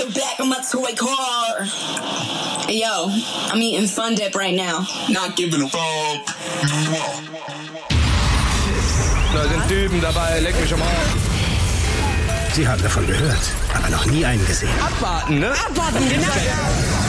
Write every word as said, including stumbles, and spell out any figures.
the back of my toy car. Yo, I'm eating Fun Dip right now. Not giving a fuck. Da sind Typen dabei, leck mich am Arsch. Sie haben davon gehört, aber noch nie einen gesehen. Abwarten, ne? Abwarten, genau.